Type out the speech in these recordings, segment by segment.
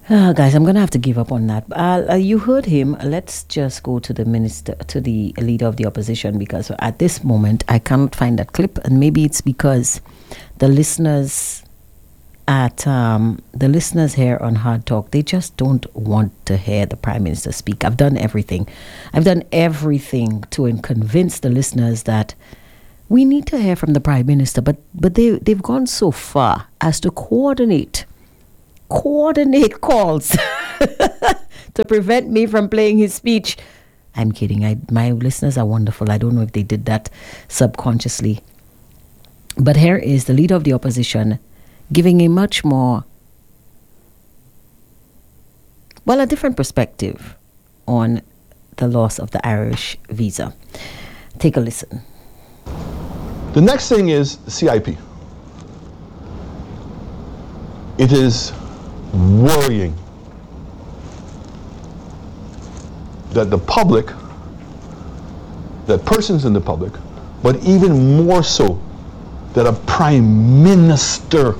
Guys, I'm gonna have to give up on that. You heard him. Let's just go to the minister, to the leader of the opposition, because at this moment I cannot find that clip, and maybe it's because the listeners here on Hard Talk, they just don't want to hear the Prime Minister speak. I've done everything to convince the listeners that we need to hear from the Prime Minister, but they've gone so far as to coordinate calls to prevent me from playing his speech. I'm kidding. My listeners are wonderful. I don't know if they did that subconsciously. But here is the leader of the opposition giving a much more, a different perspective on the loss of the Irish visa. Take a listen. The next thing is CIP. It is worrying that the public, that persons in the public, but even more so that a prime minister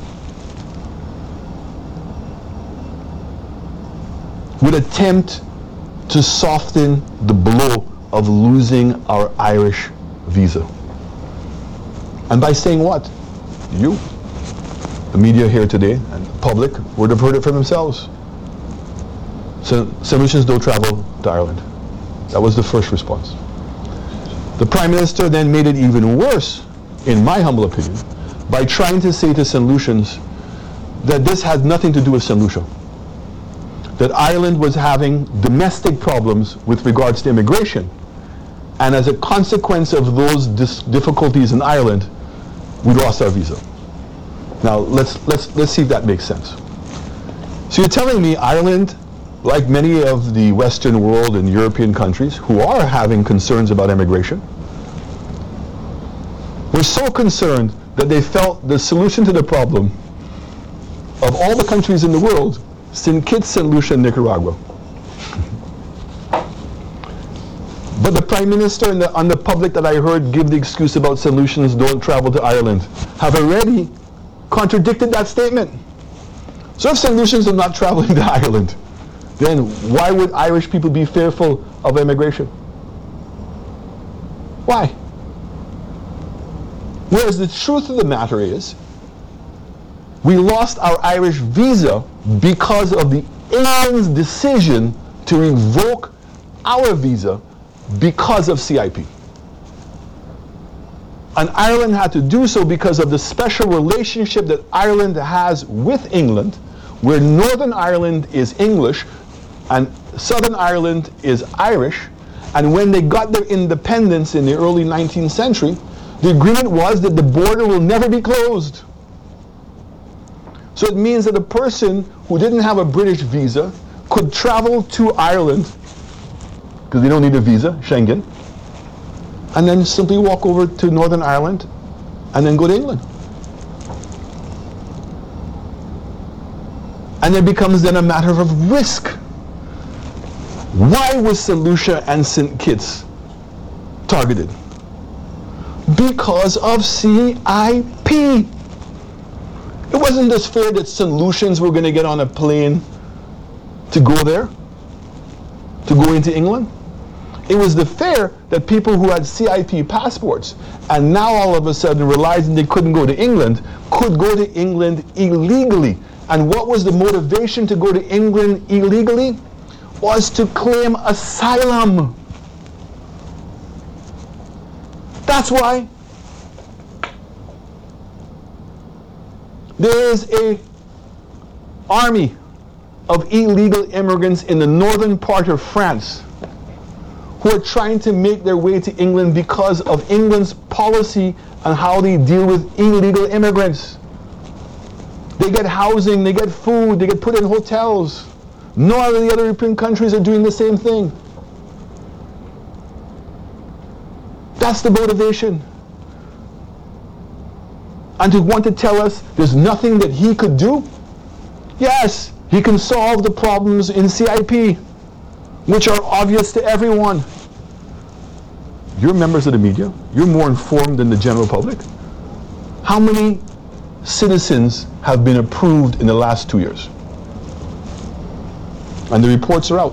would attempt to soften the blow of losing our Irish visa. And by saying what? You, the media here today, and the public would have heard it for themselves. So St. don't travel to Ireland. That was the first response. The Prime Minister then made it even worse, in my humble opinion, by trying to say to St. Lucians that this had nothing to do with St. Lucia. That Ireland was having domestic problems with regards to immigration. And as a consequence of those difficulties in Ireland, we lost our visa. Now, let's see if that makes sense. So you're telling me Ireland, like many of the Western world and European countries who are having concerns about immigration, were so concerned that they felt the solution to the problem of all the countries in the world, St. Kitts, St. Lucia, and Nicaragua. But the Prime Minister and the public that I heard give the excuse about St. Lucians don't travel to Ireland have already contradicted that statement. So if St. Lucians are not traveling to Ireland, then why would Irish people be fearful of immigration? Why? Whereas the truth of the matter is, we lost our Irish visa because of the England's decision to revoke our visa because of CIP. And Ireland had to do so because of the special relationship that Ireland has with England, where Northern Ireland is English and Southern Ireland is Irish. And when they got their independence in the early 19th century, the agreement was that the border will never be closed. So it means that a person who didn't have a British visa could travel to Ireland, because they don't need a visa, Schengen, and then simply walk over to Northern Ireland and then go to England. And it becomes then a matter of risk. Why was St. Lucia and St. Kitts targeted? Because of CIP. It wasn't just fair that St. Lucians were going to get on a plane to go there, to go into England. It was the fair that people who had CIP passports and now all of a sudden realizing they couldn't go to England, could go to England illegally. And what was the motivation to go to England illegally? Was to claim asylum. That's why. There is an army of illegal immigrants in the northern part of France who are trying to make their way to England because of England's policy on how they deal with illegal immigrants. They get housing, they get food, they get put in hotels. None of the other European countries are doing the same thing. That's the motivation. And to want to tell us there's nothing that he could do? Yes, he can solve the problems in CIP, which are obvious to everyone. You're members of the media. You're more informed than the general public. How many citizens have been approved in the last 2 years? And the reports are out.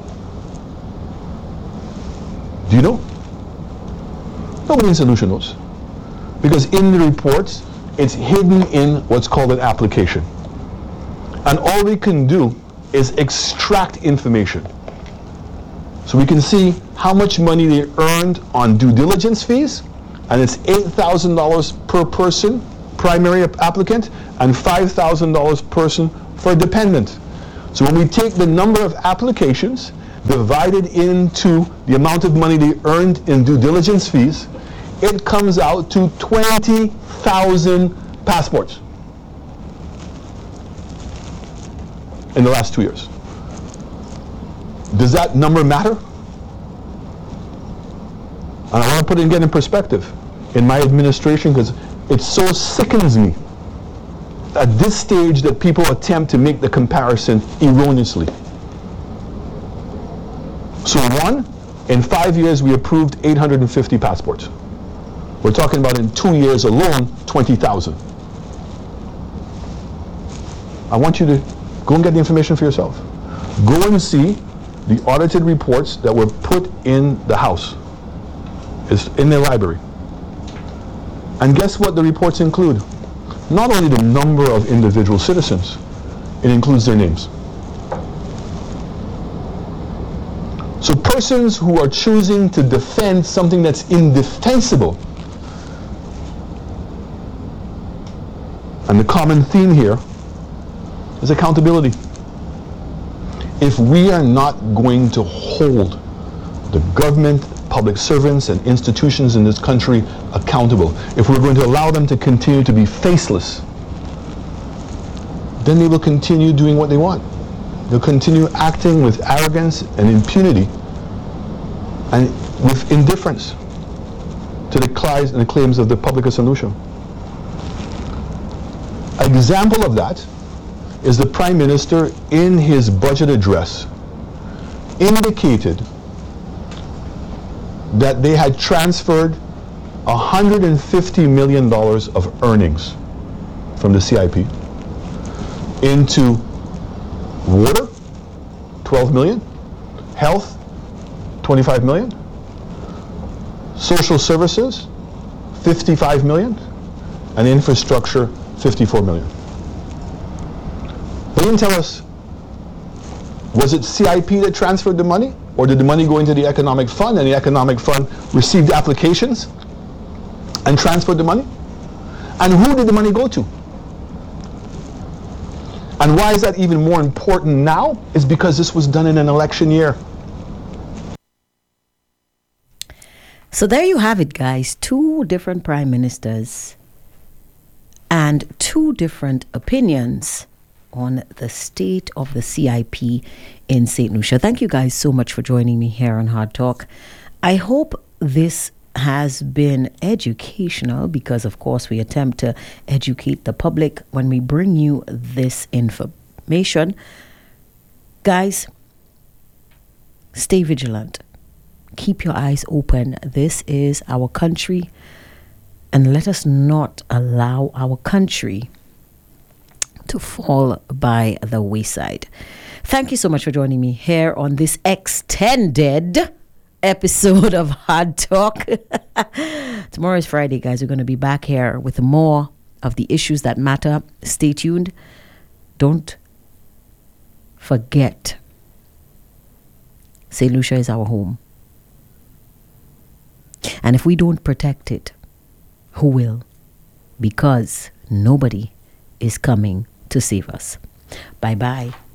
Do you know? Nobody in St. Lucia knows. Because in the reports, it's hidden in what's called an application. And all we can do is extract information. So we can see how much money they earned on due diligence fees, and it's $8,000 per person, primary applicant, and $5,000 person for dependent. So when we take the number of applications divided into the amount of money they earned in due diligence fees, it comes out to 20,000 passports in the last 2 years. Does that number matter? And I want to put it again in perspective in my administration, because it so sickens me at this stage that people attempt to make the comparison erroneously. So in 5 years we approved 850 passports. We're talking about in 2 years alone, 20,000. I want you to go and get the information for yourself. Go and see the audited reports that were put in the House. It's in their library. And guess what the reports include? Not only the number of individual citizens, it includes their names. So persons who are choosing to defend something that's indefensible, and the common theme here is accountability. If we are not going to hold the government, public servants, and institutions in this country accountable, if we're going to allow them to continue to be faceless, then they will continue doing what they want. They'll continue acting with arrogance and impunity and with indifference to the cries and the claims of the public of St. Lucia. An example of that is the Prime Minister in his budget address indicated that they had transferred $150 million of earnings from the CIP into water, 12 million, health, 25 million, social services, 55 million, and infrastructure, 54 million. They didn't tell us, was it CIP that transferred the money, or did the money go into the economic fund and the economic fund received applications and transferred the money? And who did the money go to? And why is that even more important now? Is because this was done in an election year. So there you have it, guys. 2 different prime ministers and 2 different opinions on the state of the CIP in St. Lucia. Thank you guys so much for joining me here on Hard Talk. I hope this has been educational, because of course we attempt to educate the public when we bring you this information. Guys, stay vigilant. Keep your eyes open. This is our country, and let us not allow our country to fall by the wayside. Thank you so much for joining me here on this extended episode of Hard Talk. Tomorrow is Friday, guys. We're going to be back here with more of the issues that matter. Stay tuned. Don't forget, St. Lucia is our home. And if we don't protect it, who will? Because nobody is coming to save us. Bye-bye.